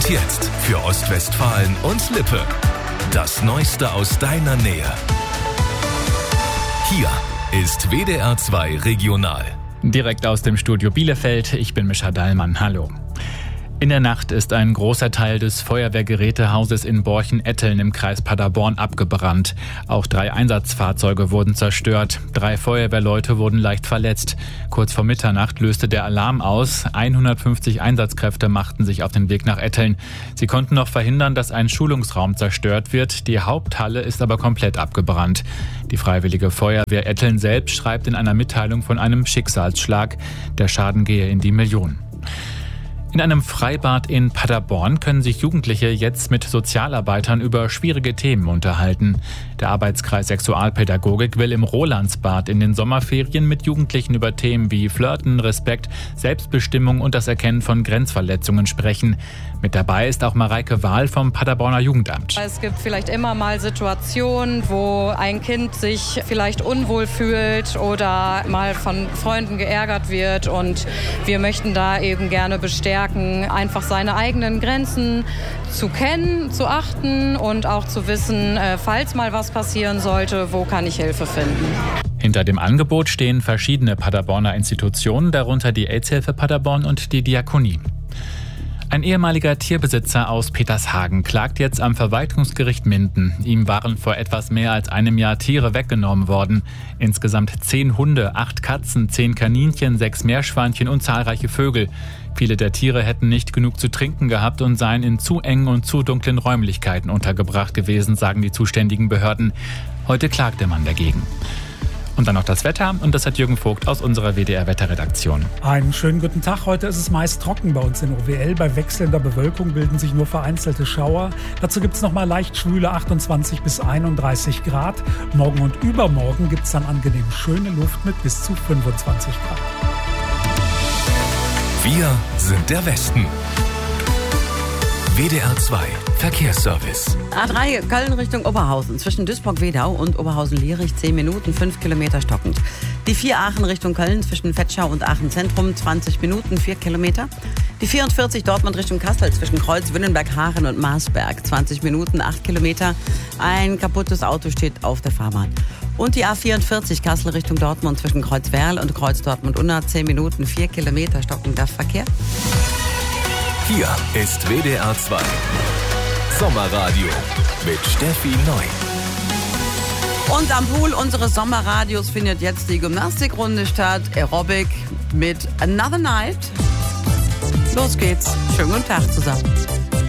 jetzt für Ostwestfalen und Lippe. Das Neueste aus deiner Nähe. Hier ist WDR 2 Regional. Direkt aus dem Studio Bielefeld, ich bin Mischa Dallmann, hallo. In der Nacht ist ein großer Teil des Feuerwehrgerätehauses in Borchen-Etteln im Kreis Paderborn abgebrannt. Auch 3 Einsatzfahrzeuge wurden zerstört. 3 Feuerwehrleute wurden leicht verletzt. Kurz vor Mitternacht löste der Alarm aus. 150 Einsatzkräfte machten sich auf den Weg nach Etteln. Sie konnten noch verhindern, dass ein Schulungsraum zerstört wird. Die Haupthalle ist aber komplett abgebrannt. Die Freiwillige Feuerwehr Etteln selbst schreibt in einer Mitteilung von einem Schicksalsschlag. Der Schaden gehe in die Millionen. In einem Freibad in Paderborn können sich Jugendliche jetzt mit Sozialarbeitern über schwierige Themen unterhalten. Der Arbeitskreis Sexualpädagogik will im Rolandsbad in den Sommerferien mit Jugendlichen über Themen wie Flirten, Respekt, Selbstbestimmung und das Erkennen von Grenzverletzungen sprechen. Mit dabei ist auch Mareike Wahl vom Paderborner Jugendamt. Es gibt vielleicht immer mal Situationen, wo ein Kind sich vielleicht unwohl fühlt oder mal von Freunden geärgert wird, und wir möchten da eben gerne bestärken, einfach seine eigenen Grenzen zu kennen, zu achten und auch zu wissen, falls mal was passieren sollte, wo kann ich Hilfe finden. Hinter dem Angebot stehen verschiedene Paderborner Institutionen, darunter die AIDS-Hilfe Paderborn und die Diakonie. Ein ehemaliger Tierbesitzer aus Petershagen klagt jetzt am Verwaltungsgericht Minden. Ihm waren vor etwas mehr als einem Jahr Tiere weggenommen worden. Insgesamt 10 Hunde, 8 Katzen, 10 Kaninchen, 6 Meerschweinchen und zahlreiche Vögel. Viele der Tiere hätten nicht genug zu trinken gehabt und seien in zu engen und zu dunklen Räumlichkeiten untergebracht gewesen, sagen die zuständigen Behörden. Heute klagt der Mann dagegen. Und dann noch das Wetter, und das hat Jürgen Vogt aus unserer WDR-Wetterredaktion. Einen schönen guten Tag. Heute ist es meist trocken bei uns in OWL. Bei wechselnder Bewölkung bilden sich nur vereinzelte Schauer. Dazu gibt es nochmal leicht schwüle 28 bis 31 Grad. Morgen und übermorgen gibt es dann angenehm schöne Luft mit bis zu 25 Grad. Wir sind der Westen. WDR 2 Verkehrsservice. A3 Köln Richtung Oberhausen. Zwischen Duisburg-Wedau und Oberhausen-Lierich 10 Minuten, 5 Kilometer stockend. Die 4 Aachen Richtung Köln zwischen Vetschau und Aachen Zentrum 20 Minuten, 4 Kilometer. Die 44 Dortmund Richtung Kassel zwischen Kreuz, Wünnenberg, Haaren und Marsberg 20 Minuten, 8 Kilometer. Ein kaputtes Auto steht auf der Fahrbahn. Und die A44 Kassel Richtung Dortmund zwischen Kreuzwerl und Kreuz Dortmund-Unna 10 Minuten, 4 Kilometer stockender Verkehr. Hier ist WDR 2 Sommerradio mit Steffi Neu. Und am Pool unseres Sommerradios findet jetzt die Gymnastikrunde statt. Aerobic mit Another Night. Los geht's. Schönen guten Tag zusammen.